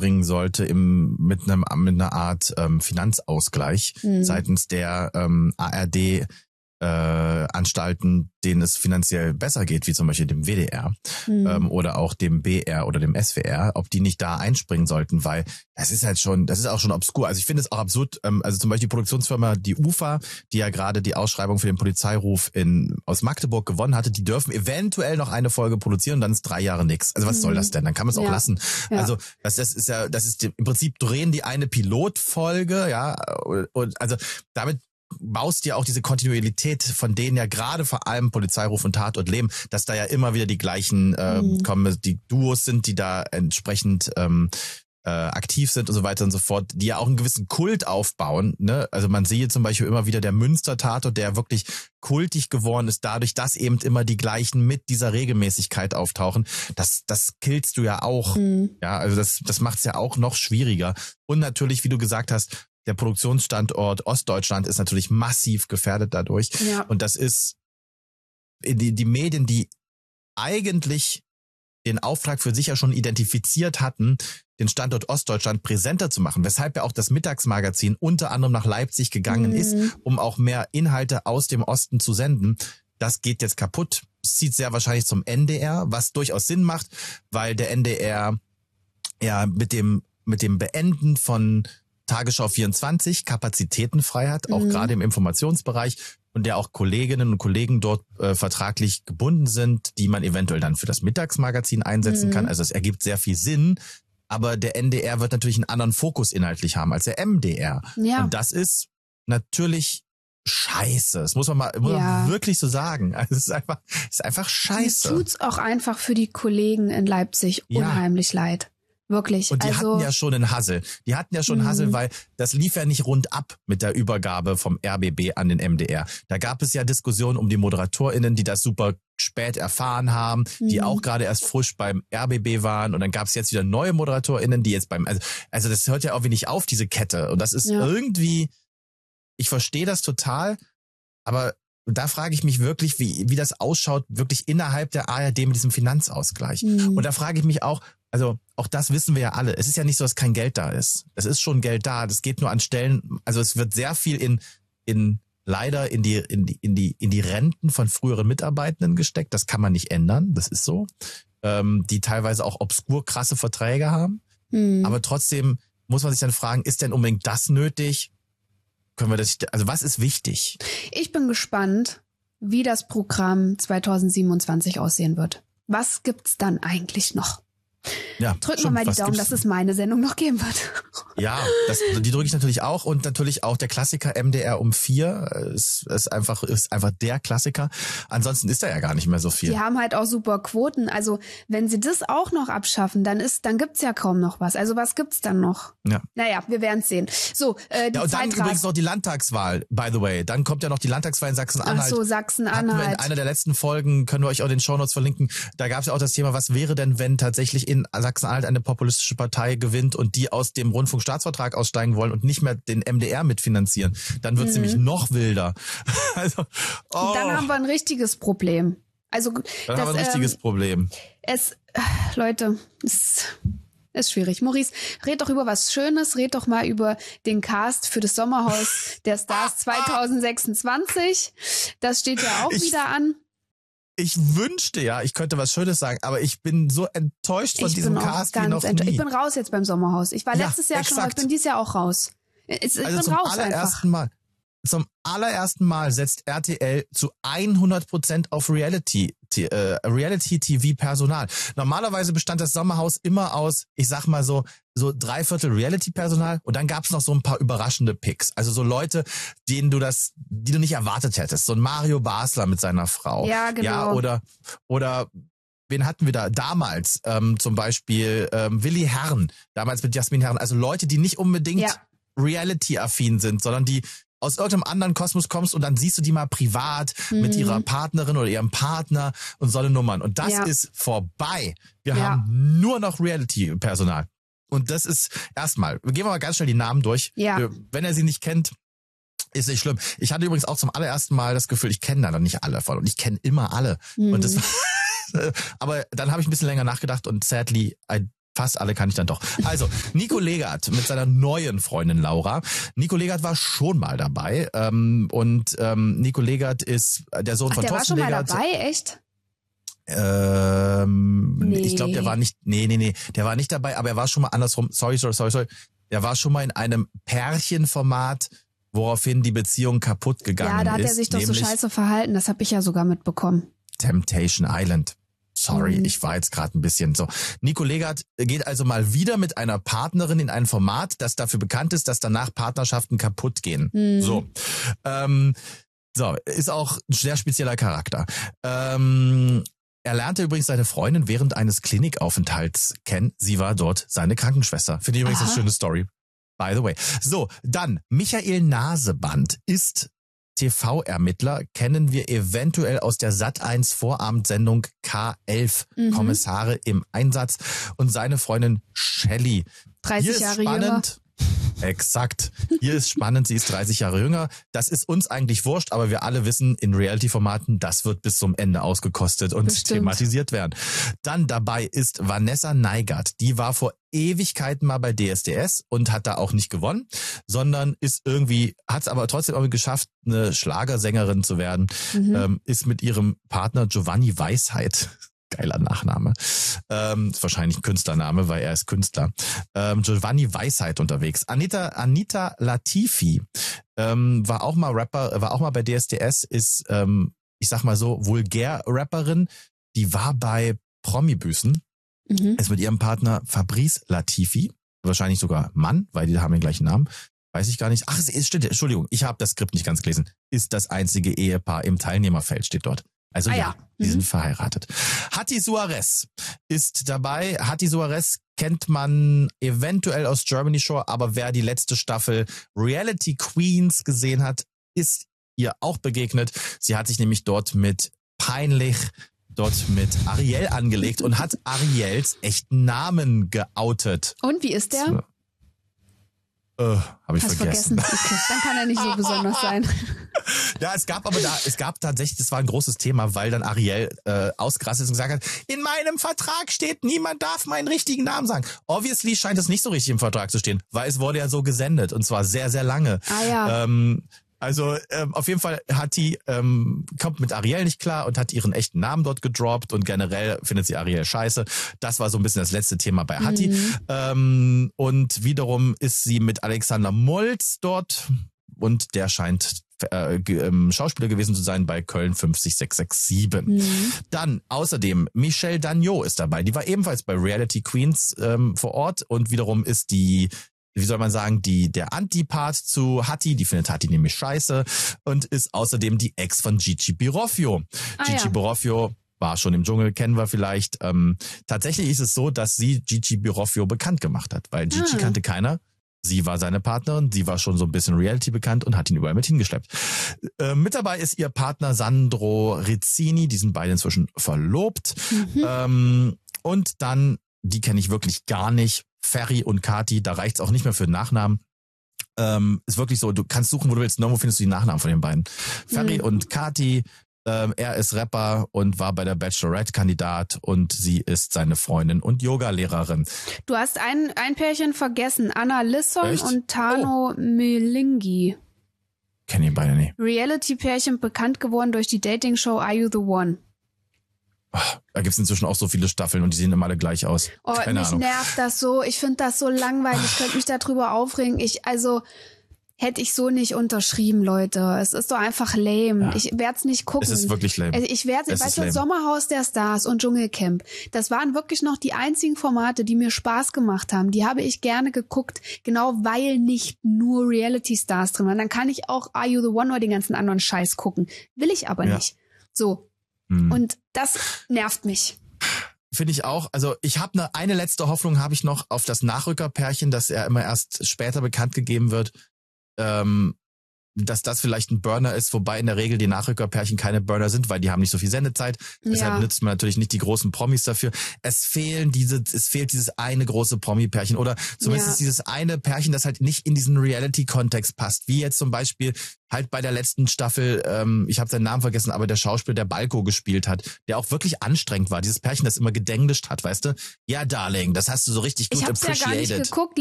einspringen sollte mit einer Art Finanzausgleich seitens der ARD Anstalten, denen es finanziell besser geht, wie zum Beispiel dem WDR oder auch dem BR oder dem SWR, ob die nicht da einspringen sollten, weil das ist auch schon obskur. Also ich finde es auch absurd, also zum Beispiel die Produktionsfirma, die UFA, die ja gerade die Ausschreibung für den Polizeiruf aus Magdeburg gewonnen hatte, die dürfen eventuell noch eine Folge produzieren und dann ist 3 Jahre nix. Also was soll das denn? Dann kann man es auch lassen. Ja. Also das ist im Prinzip drehen die eine Pilotfolge, ja, und also damit baust ja auch diese Kontinuität, von denen ja gerade vor allem Polizeiruf und Tatort leben, dass da ja immer wieder die gleichen kommen, die Duos sind, die da entsprechend aktiv sind und so weiter und so fort, die ja auch einen gewissen Kult aufbauen. Ne? Also man sieht zum Beispiel immer wieder der Münster-Tatort, der wirklich kultig geworden ist, dadurch, dass eben immer die gleichen mit dieser Regelmäßigkeit auftauchen. Das killst du ja auch. Ja, also das macht es ja auch noch schwieriger. Und natürlich, wie du gesagt hast, der Produktionsstandort Ostdeutschland ist natürlich massiv gefährdet dadurch. Ja. Und das ist die Medien, die eigentlich den Auftrag für sich ja schon identifiziert hatten, den Standort Ostdeutschland präsenter zu machen, weshalb ja auch das Mittagsmagazin unter anderem nach Leipzig gegangen ist, um auch mehr Inhalte aus dem Osten zu senden. Das geht jetzt kaputt. Es zieht sehr wahrscheinlich zum NDR, was durchaus Sinn macht, weil der NDR ja mit dem Beenden von Tagesschau 24 Kapazitäten frei hat, auch gerade im Informationsbereich und der auch Kolleginnen und Kollegen dort vertraglich gebunden sind, die man eventuell dann für das Mittagsmagazin einsetzen kann. Also es ergibt sehr viel Sinn, aber der NDR wird natürlich einen anderen Fokus inhaltlich haben als der MDR. Ja. Und das ist natürlich scheiße. Das muss man mal wirklich so sagen. Also es ist einfach scheiße. Mir tut's auch einfach für die Kollegen in Leipzig unheimlich leid. Wirklich. Und die hatten ja schon einen Hassel. Weil das lief ja nicht rund ab mit der Übergabe vom RBB an den MDR. Da gab es ja Diskussionen um die ModeratorInnen, die das super spät erfahren haben, die auch gerade erst frisch beim RBB waren. Und dann gab es jetzt wieder neue ModeratorInnen, die jetzt also das hört ja auch nicht auf, diese Kette. Und das ist irgendwie, ich verstehe das total, aber da frage ich mich wirklich, wie das ausschaut, wirklich innerhalb der ARD mit diesem Finanzausgleich. Und da frage ich mich auch, also auch das wissen wir ja alle. Es ist ja nicht so, dass kein Geld da ist. Es ist schon Geld da. Das geht nur an Stellen. Also es wird sehr viel leider in die Renten von früheren Mitarbeitenden gesteckt. Das kann man nicht ändern. Das ist so. Die teilweise auch obskur krasse Verträge haben. Aber trotzdem muss man sich dann fragen, ist denn unbedingt das nötig? Also was ist wichtig? Ich bin gespannt, wie das Programm 2027 aussehen wird. Was gibt's dann eigentlich noch? Ja, drücken wir mal die Daumen, dass es meine Sendung noch geben wird. Ja, die drücke ich natürlich auch und natürlich auch der Klassiker MDR um 4 ist einfach der Klassiker. Ansonsten ist da ja gar nicht mehr so viel. Die haben halt auch super Quoten. Also wenn sie das auch noch abschaffen, dann gibt's ja kaum noch was. Also was gibt's dann noch? Ja. Naja, wir werden es sehen. So, die und dann übrigens noch die Landtagswahl, by the way. Dann kommt ja noch die Landtagswahl in Sachsen-Anhalt. Ach so, Sachsen-Anhalt. In einer der letzten Folgen können wir euch auch in den Shownotes verlinken. Da gab es ja auch das Thema, was wäre denn, wenn tatsächlich in Sachsen-Anhalt eine populistische Partei gewinnt und die aus dem Rundfunkstaatsvertrag aussteigen wollen und nicht mehr den MDR mitfinanzieren. Dann wird es nämlich noch wilder. Also, Dann haben wir ein richtiges Problem. Problem. Leute, es ist schwierig. Maurice, red doch über was Schönes, red doch mal über den Cast für das Sommerhaus der Stars 2026. Das steht ja auch wieder an. Ich wünschte ja, ich könnte was Schönes sagen, aber ich bin so enttäuscht von diesem Cast wie noch nie. Ich bin raus jetzt beim Sommerhaus. Ich war letztes Jahr schon, aber ich bin dieses Jahr auch raus. Ich bin raus einfach. Zum allerersten Mal setzt RTL zu 100% auf Reality-TV-Personal. Normalerweise bestand das Sommerhaus immer aus, ich sag mal so 3/4 Reality-Personal und dann gab's noch so ein paar überraschende Picks. Also so Leute, die du nicht erwartet hättest. So ein Mario Basler mit seiner Frau. Ja, genau. Ja, oder wen hatten wir da damals? Zum Beispiel Willi Herrn, damals mit Jasmin Herrn. Also Leute, die nicht unbedingt Reality-affin sind, sondern die aus irgendeinem anderen Kosmos kommst und dann siehst du die mal privat mit ihrer Partnerin oder ihrem Partner und so eine Nummern. Und das ist vorbei. Wir haben nur noch Reality-Personal. Und das ist erstmal, gehen wir mal ganz schnell die Namen durch. Ja. Wenn ihr sie nicht kennt, ist nicht schlimm. Ich hatte übrigens auch zum allerersten Mal das Gefühl, ich kenne da noch nicht alle von. Und ich kenne immer alle. Und das aber dann habe ich ein bisschen länger nachgedacht und sadly, I Fast alle kann ich dann doch. Also, Nico Legat mit seiner neuen Freundin Laura. Nico Legat war schon mal dabei. Nico Legat ist der Sohn von Thorsten Legat. Der war schon mal dabei, echt? Ich glaube, der war nicht, der war nicht dabei, aber er war schon mal andersrum, sorry. Der war schon mal in einem Pärchenformat, woraufhin die Beziehung kaputt gegangen ist. Ja, da hat er sich doch so scheiße verhalten, das habe ich ja sogar mitbekommen. Temptation Island. Sorry, ich war jetzt gerade ein bisschen so. Nico Legat geht also mal wieder mit einer Partnerin in ein Format, das dafür bekannt ist, dass danach Partnerschaften kaputt gehen. So, ist auch ein sehr spezieller Charakter. Er lernte übrigens seine Freundin während eines Klinikaufenthalts kennen. Sie war dort seine Krankenschwester. Finde ich übrigens eine schöne Story. By the way. So, dann Michael Naseband ist TV-Ermittler, kennen wir eventuell aus der Sat.1 Vorabendsendung K11, Kommissare im Einsatz, und seine Freundin Shelley. 30 Jahre jünger. Exakt. Hier ist spannend, sie ist 30 Jahre jünger. Das ist uns eigentlich wurscht, aber wir alle wissen, in Reality-Formaten, das wird bis zum Ende ausgekostet und thematisiert werden. Dann dabei ist Vanessa Neigert. Die war vor Ewigkeiten mal bei DSDS und hat da auch nicht gewonnen, sondern hat es aber trotzdem irgendwie geschafft, eine Schlagersängerin zu werden. Ist mit ihrem Partner Giovanni Weisheit, geiler Nachname, ist wahrscheinlich ein Künstlername, weil er ist Künstler, Giovanni Weisheit unterwegs. Anita Latifi war auch mal Rapper, war auch mal bei DSDS, ist, ich sag mal so, Vulgär-Rapperin. Die war bei Promi-Büßen, ist mit ihrem Partner Fabrice Latifi, wahrscheinlich sogar Mann, weil die haben den gleichen Namen. Weiß ich gar nicht. Ach, es stimmt, Entschuldigung, ich habe das Skript nicht ganz gelesen. Ist das einzige Ehepaar im Teilnehmerfeld, steht dort. Also die sind verheiratet. Hatti Suarez ist dabei. Hatti Suarez kennt man eventuell aus Germany Shore, aber wer die letzte Staffel Reality Queens gesehen hat, ist ihr auch begegnet. Sie hat sich nämlich dort mit Ariel angelegt und hat Ariels echten Namen geoutet. Und wie ist der? Habe ich vergessen. Okay, dann kann er nicht so besonders sein. Ja, es gab tatsächlich, das war ein großes Thema, weil dann Ariel ausgerastet ist und gesagt hat, in meinem Vertrag steht, niemand darf meinen richtigen Namen sagen. Obviously scheint es nicht so richtig im Vertrag zu stehen, weil es wurde ja so gesendet und zwar sehr, sehr lange. Auf jeden Fall kommt mit Ariel nicht klar und hat ihren echten Namen dort gedroppt und generell findet sie Ariel scheiße. Das war so ein bisschen das letzte Thema bei Hatti. Und wiederum ist sie mit Alexander Moltz dort und der scheint Schauspieler gewesen zu sein bei Köln 50667. Dann außerdem Michelle Dagnot ist dabei. Die war ebenfalls bei Reality Queens vor Ort und wiederum ist die, wie soll man sagen, der Antipart zu Hatti, die findet Hatti nämlich scheiße und ist außerdem die Ex von Gigi Biroffio. Biroffio war schon im Dschungel, kennen wir vielleicht. Tatsächlich ist es so, dass sie Gigi Biroffio bekannt gemacht hat, weil Gigi kannte keiner. Sie war seine Partnerin, sie war schon so ein bisschen Reality bekannt und hat ihn überall mit hingeschleppt. Mit dabei ist ihr Partner Sandro Rizzini, die sind beide inzwischen verlobt. Und dann, die kenne ich wirklich gar nicht, Ferry und Kati, da reicht's auch nicht mehr für den Nachnamen. Ist wirklich so, du kannst suchen, wo du willst, nirgendwo findest du die Nachnamen von den beiden. Ferry und Kati, er ist Rapper und war bei der Bachelorette-Kandidat und sie ist seine Freundin und Yoga-Lehrerin. Du hast ein Pärchen vergessen, Anna Lisson und Tano Melingi. Kenn ihn beide nicht. Reality-Pärchen bekannt geworden durch die Dating-Show Are You the One? Da gibt's inzwischen auch so viele Staffeln und die sehen immer alle gleich aus. Keine Ahnung. Mich nervt das so. Ich finde das so langweilig. Ich könnte mich darüber aufregen. Hätte ich so nicht unterschrieben, Leute. Es ist doch einfach lame. Ja. Ich werde es nicht gucken. Es ist wirklich lame. Ich werde es, weißt du, Sommerhaus der Stars und Dschungelcamp. Das waren wirklich noch die einzigen Formate, die mir Spaß gemacht haben. Die habe ich gerne geguckt, genau weil nicht nur Reality-Stars drin waren. Dann kann ich auch Are You the One oder den ganzen anderen Scheiß gucken. Will ich aber nicht. So. Und das nervt mich. Finde ich auch. Also ich habe eine letzte Hoffnung habe ich noch auf das Nachrückerpärchen, dass er immer erst später bekannt gegeben wird. dass das vielleicht ein Burner ist, wobei in der Regel die Nachrückerpärchen keine Burner sind, weil die haben nicht so viel Sendezeit. Deshalb nützt man natürlich nicht die großen Promis dafür. Es fehlt dieses eine große Promi-Pärchen oder zumindest dieses eine Pärchen, das halt nicht in diesen Reality-Kontext passt. Wie jetzt zum Beispiel halt bei der letzten Staffel, ich habe seinen Namen vergessen, aber der Schauspieler, der Balko gespielt hat, der auch wirklich anstrengend war. Dieses Pärchen, das immer gedenglischt hat, weißt du? Ja, Darling, das hast du so richtig gut appreciated. Ich hab's ja gar nicht geguckt,